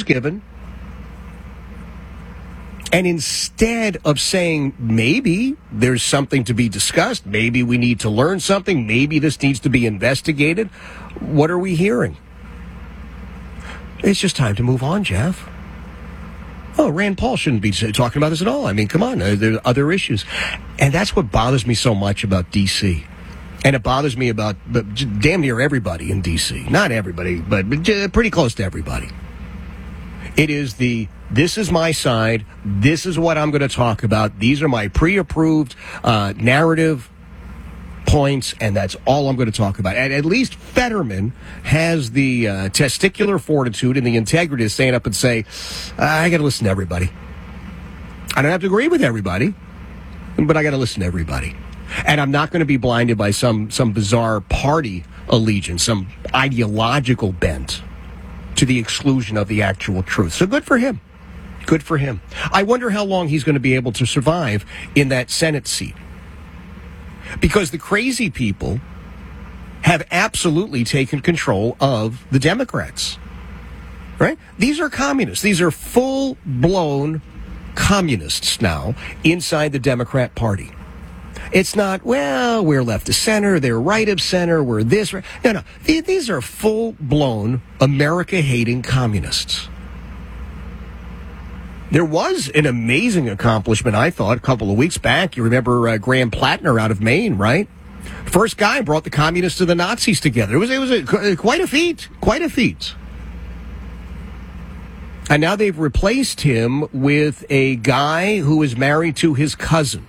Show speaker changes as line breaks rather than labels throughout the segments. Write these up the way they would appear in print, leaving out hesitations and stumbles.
given. And instead of saying, maybe there's something to be discussed, maybe we need to learn something, maybe this needs to be investigated, what are we hearing? It's just time to move on, Jeff. Oh, Rand Paul shouldn't be talking about this at all. I mean, come on, there are other issues. And that's what bothers me so much about D.C. And it bothers me about damn near everybody in D.C. Not everybody, but pretty close to everybody. It is this is my side, this is what I'm going to talk about, these are my pre-approved narrative points, and that's all I'm going to talk about. And at least Fetterman has the testicular fortitude and the integrity to stand up and say, I got to listen to everybody. I don't have to agree with everybody, but I got to listen to everybody. And I'm not going to be blinded by some bizarre party allegiance, some ideological bent to the exclusion of the actual truth. So good for him. Good for him. I wonder how long he's going to be able to survive in that Senate seat. Because the crazy people have absolutely taken control of the Democrats. Right? These are communists. These are full-blown communists now inside the Democrat Party. It's not, well, we're left of center, they're right of center, we're this. No. These are full-blown America-hating communists. There was an amazing accomplishment, I thought, a couple of weeks back. You remember Graham Plattner out of Maine, right? First guy brought the communists and the Nazis together. It was quite a feat, quite a feat. And now they've replaced him with a guy who is married to his cousin.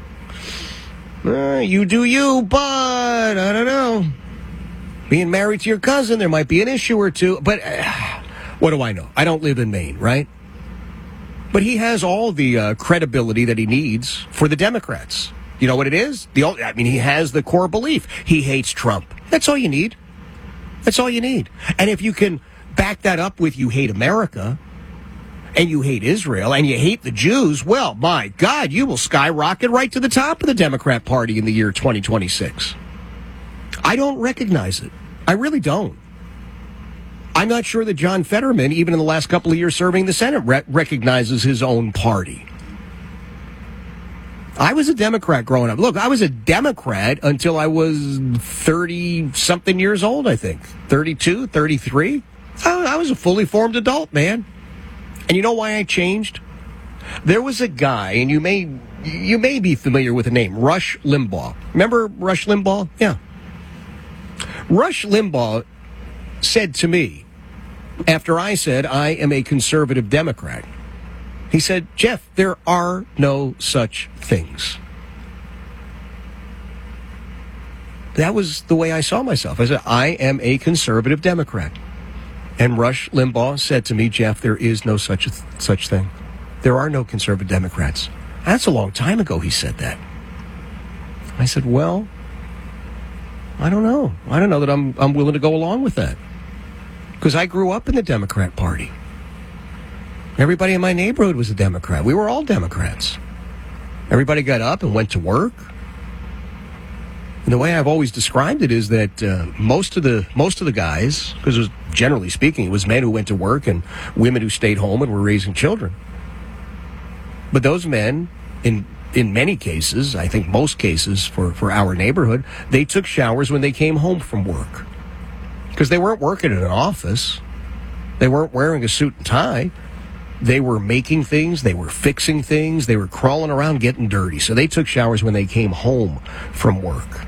You do you, but I don't know. Being married to your cousin, there might be an issue or two. But what do I know? I don't live in Maine, right? But he has all the credibility that he needs for the Democrats. You know what it is? He has the core belief. He hates Trump. That's all you need. That's all you need. And if you can back that up with you hate America, and you hate Israel, and you hate the Jews, well, my God, you will skyrocket right to the top of the Democrat Party in the year 2026. I don't recognize it. I really don't. I'm not sure that John Fetterman, even in the last couple of years serving the Senate, recognizes his own party. I was a Democrat growing up. Look, I was a Democrat until I was 30-something years old, I think. 32, 33. I was a fully formed adult, man. And you know why I changed? There was a guy, and you may be familiar with the name, Rush Limbaugh. Remember Rush Limbaugh? Yeah. Rush Limbaugh said to me, after I said I am a conservative Democrat, he said, Jeff, there are no such things. That was the way I saw myself. I said, I am a conservative Democrat. And Rush Limbaugh said to me, Jeff, there is no such thing. There are no conservative Democrats. That's a long time ago he said that. I said, well, I don't know. I don't know that I'm willing to go along with that. Because I grew up in the Democrat Party. Everybody in my neighborhood was a Democrat. We were all Democrats. Everybody got up and went to work. And the way I've always described it is that most of the guys, because generally speaking, it was men who went to work and women who stayed home and were raising children. But those men, in many cases, I think most cases for our neighborhood, they took showers when they came home from work. Because they weren't working in an office. They weren't wearing a suit and tie. They were making things. They were fixing things. They were crawling around getting dirty. So they took showers when they came home from work.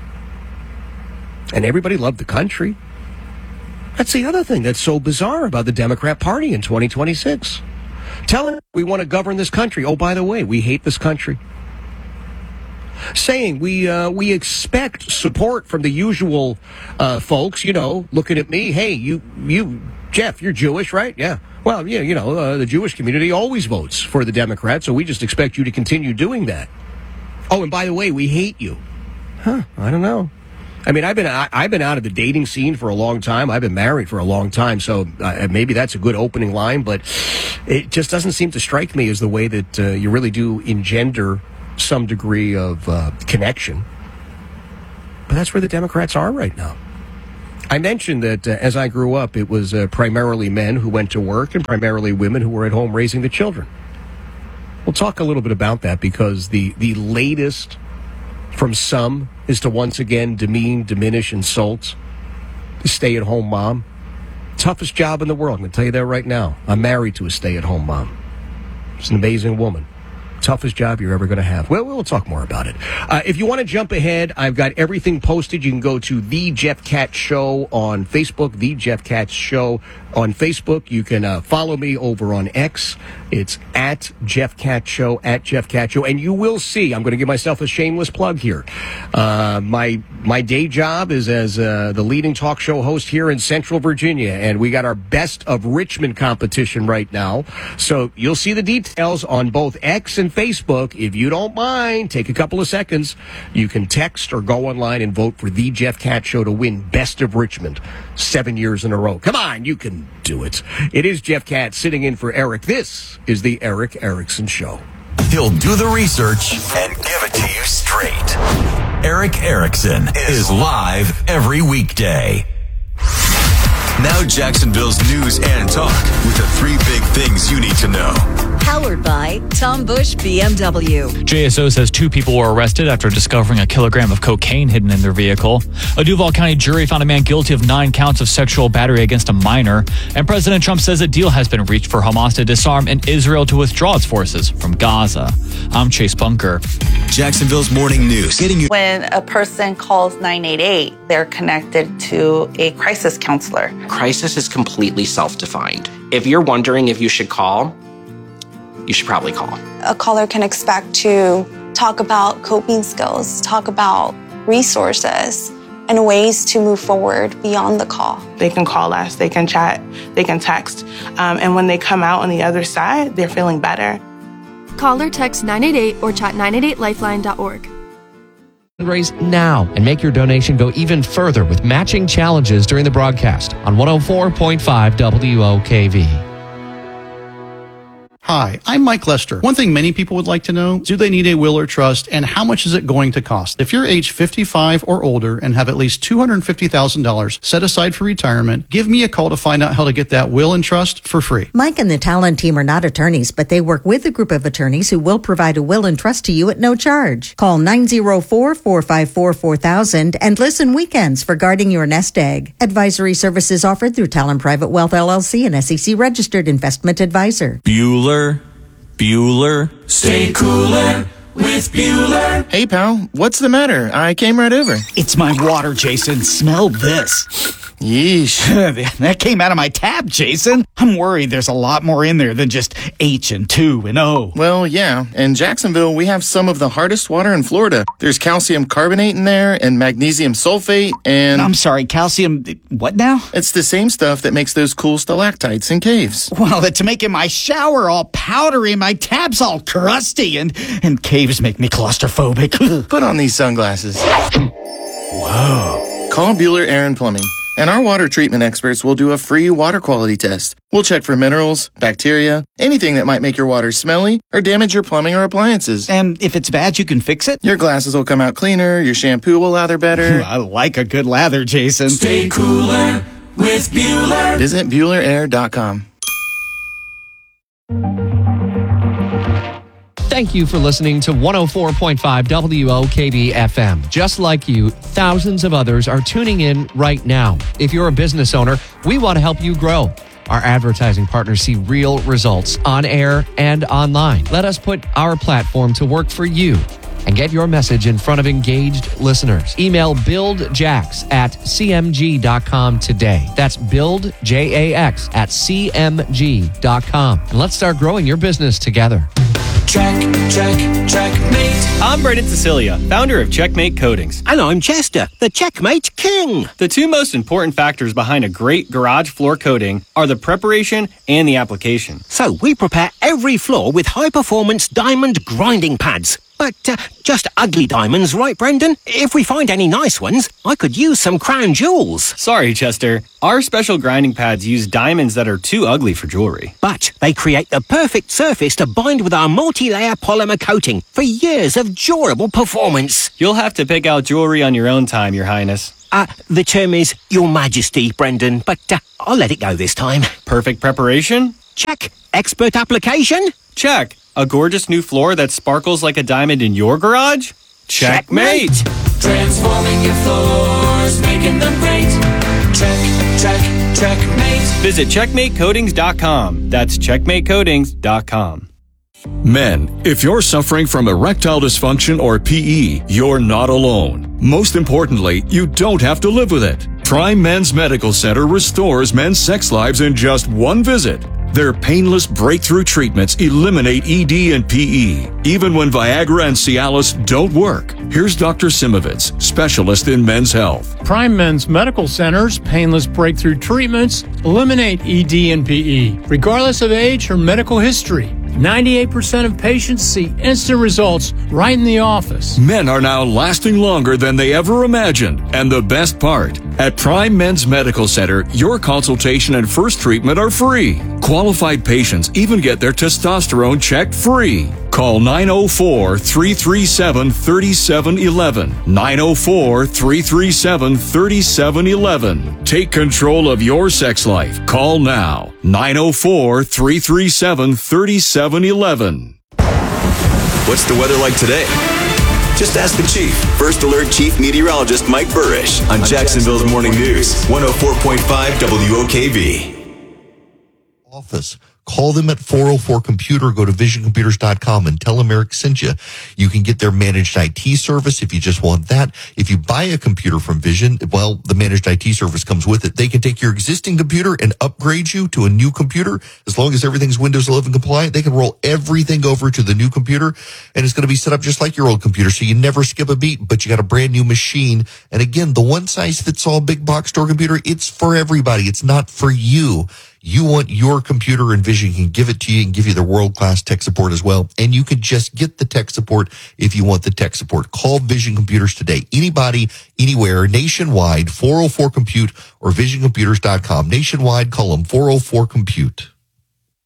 And everybody loved the country. That's the other thing that's so bizarre about the Democrat Party in 2026. Telling we want to govern this country. Oh, by the way, we hate this country. Saying we expect support from the usual folks, looking at me. Hey, you, Jeff, you're Jewish, right? Yeah. Well, yeah, the Jewish community always votes for the Democrats, so we just expect you to continue doing that. Oh, and by the way, we hate you. Huh, I don't know. I mean, I've been out of the dating scene for a long time. I've been married for a long time, so maybe that's a good opening line, but it just doesn't seem to strike me as the way that you really do engender some degree of connection. But that's where the Democrats are right now. I mentioned that as I grew up, it was primarily men who went to work and primarily women who were at home raising the children. We'll talk a little bit about that because the latest from some is to once again demean, diminish, insult the stay-at-home mom. Toughest job in the world. I'm going to tell you that right now. I'm married to a stay-at-home mom. She's an amazing woman. Toughest job you're ever going to have. Well, we'll talk more about it. If you want to jump ahead, I've got everything posted. You can go to The Jeff Katz Show on Facebook, The Jeff Katz Show on Facebook. You can follow me over on X. It's at Jeff Katz Show, at Jeff Katz Show. And you will see, I'm going to give myself a shameless plug here. My day job is as the leading talk show host here in Central Virginia. And we got our Best of Richmond competition right now. So you'll see the details on both X and Facebook. If you don't mind, take a couple of seconds. You can text or go online and vote for The Jeff Katz Show to win Best of Richmond 7 years in a row. Come on, you can do it. It is Jeff Katz sitting in for Eric. This is the Eric Erickson Show.
He'll do the research and give it to you straight. Eric Erickson is live every weekday. Now Jacksonville's news and talk with the 3 big things you need to know.
Powered by Tom Bush BMW.
JSO says 2 people were arrested after discovering a kilogram of cocaine hidden in their vehicle. A Duval County jury found a man guilty of 9 counts of sexual battery against a minor. And President Trump says a deal has been reached for Hamas to disarm and Israel to withdraw its forces from Gaza. I'm Chase Bunker.
Jacksonville's morning news. Getting you.
When a person calls 988, they're connected to a crisis counselor.
Crisis is completely self-defined. If you're wondering if you should call, you should probably call.
A caller can expect to talk about coping skills, talk about resources, and ways to move forward beyond the call.
They can call us, they can chat, they can text, and when they come out on the other side, they're feeling better.
Call or text 988 or chat 988lifeline.org.
Raise now and make your donation go even further with matching challenges during the broadcast on 104.5 WOKV.
Hi, I'm Mike Lester. One thing many people would like to know, do they need a will or trust, and how much is it going to cost? If you're age 55 or older and have at least $250,000 set aside for retirement, give me a call to find out how to get that will and trust for free.
Mike and the Talon team are not attorneys, but they work with a group of attorneys who will provide a will and trust to you at no charge. Call 904-454-4000 and listen weekends for guarding your nest egg. Advisory services offered through Talon Private Wealth LLC, an SEC registered investment advisor.
Bueller, stay cooler with Bueller.
Hey, pal, what's the matter? I came right over.
It's my water, Jason. Smell this.
Yeesh.
That came out of my tap, Jason. I'm worried there's a lot more in there than just H and 2 and O.
Well, yeah. In Jacksonville, we have some of the hardest water in Florida. There's calcium carbonate in there and magnesium sulfate and...
I'm sorry, calcium... what now?
It's the same stuff that makes those cool stalactites in caves.
Well, it's making my shower all powdery and my tabs all crusty and caves make me claustrophobic.
Put on these sunglasses. Whoa. Call Bueller Air and Plumbing. And our water treatment experts will do a free water quality test. We'll check for minerals, bacteria, anything that might make your water smelly or damage your plumbing or appliances.
And if it's bad, you can fix it?
Your glasses will come out cleaner, your shampoo will lather better.
I like a good lather, Jason.
Stay cooler with Bueller.
Visit BuellerAir.com.
Thank you for listening to 104.5 WOKV FM. Just like you, thousands of others are tuning in right now. If you're a business owner, we want to help you grow. Our advertising partners see real results on air and online. Let us put our platform to work for you and get your message in front of engaged listeners. Email buildjax@cmg.com today. That's buildjax@cmg.com. And let's start growing your business together.
Checkmate. I'm Brendan Cecilia, founder of Checkmate Coatings.
And I'm Chester, the Checkmate King.
The 2 most important factors behind a great garage floor coating are the preparation and the application.
So we prepare every floor with high-performance diamond grinding pads. But just ugly diamonds, right, Brendan? If we find any nice ones, I could use some crown jewels.
Sorry, Chester. Our special grinding pads use diamonds that are too ugly for jewelry.
But they create the perfect surface to bind with our multi-layer polymer coating for years of durable performance.
You'll have to pick out jewelry on your own time, Your Highness.
The term is Your Majesty, Brendan, but I'll let it go this time.
Perfect preparation?
Check. Expert application?
Check. A gorgeous new floor that sparkles like a diamond in your garage? Checkmate!
Transforming your floors, making them great. Checkmate.
Visit checkmatecoatings.com. That's checkmatecoatings.com.
Men, if you're suffering from erectile dysfunction or PE, you're not alone. Most importantly, you don't have to live with it. Prime Men's Medical Center restores men's sex lives in just one visit. Their painless breakthrough treatments eliminate ED and PE, even when Viagra and Cialis don't work. Here's Dr. Simovitz, specialist in men's health.
Prime Men's Medical Center's painless breakthrough treatments eliminate ED and PE, regardless of age or medical history. 98% of patients see instant results right in the office.
Men are now lasting longer than they ever imagined. And the best part, at Prime Men's Medical Center, your consultation and first treatment are free. Qualified patients even get their testosterone checked free. Call 904-337-3711. 904-337-3711. Take control of your sex life. Call now. 904-337-3711.
What's the weather like today? Just ask the Chief. First Alert Chief Meteorologist Mike Burrish on Jacksonville's Morning News, 104.5 WOKV.
Office. Call them at 404-COMPUTER. Go to visioncomputers.com and tell them Eric sent you. You can get their managed IT service if you just want that. If you buy a computer from Vision, well, the managed IT service comes with it. They can take your existing computer and upgrade you to a new computer. As long as everything's Windows 11 compliant, they can roll everything over to the new computer, and it's going to be set up just like your old computer, so you never skip a beat, but you got a brand new machine. And again, the one-size-fits-all big box store computer, it's for everybody. It's not for you. You want your computer, and Vision can give it to you and give you the world-class tech support as well. And you can just get the tech support if you want the tech support. Call Vision Computers today. Anybody, anywhere, nationwide, 404-COMPUTE or visioncomputers.com. Nationwide, call them 404-COMPUTE.